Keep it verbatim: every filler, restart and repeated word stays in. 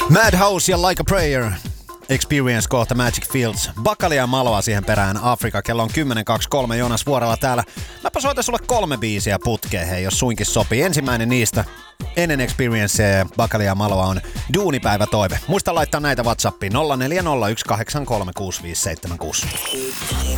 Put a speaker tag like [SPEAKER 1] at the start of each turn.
[SPEAKER 1] Madhouse ja Like a Prayer. Experience kohta Magic Fields. Bakalia Maloa siihen perään. Afrika, kello on kymmenen kaksikymmentäkolme. Joonas Vuorella täällä. Mäpä soitan sulle kolme biisiä putkeen, hei, jos suinkin sopii. Ensimmäinen niistä ennen Experience ja Bakalia Maloa on Duunipäivä toive. Muista laittaa näitä WhatsAppiin nolla neljä nolla yksi kahdeksan kolme kuusi viisi seitsemän kuusi.